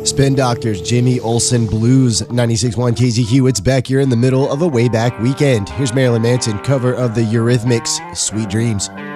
Spin Doctors, Jimmy Olsen Blues, 96.1 KZQ. It's back here in the middle of a way back weekend. Here's Marilyn Manson, cover of the Eurythmics, Sweet Dreams.